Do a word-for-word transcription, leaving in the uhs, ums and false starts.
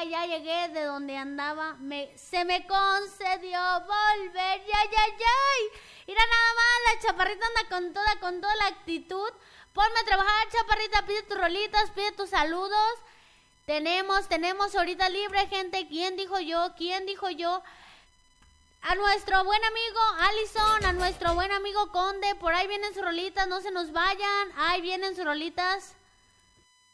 ya, ya llegué de donde andaba. Me, se me concedió volver, ya, ya, ya. Mira nada más, la chaparrita anda con toda, con toda la actitud. Ponme a trabajar, chaparrita, pide tus rolitas, pide tus saludos. Tenemos, tenemos ahorita libre, gente. ¿Quién dijo yo? ¿Quién dijo yo? A nuestro buen amigo Allison, a nuestro buen amigo Conde. Por ahí vienen sus rolitas, no se nos vayan. Ahí vienen sus rolitas.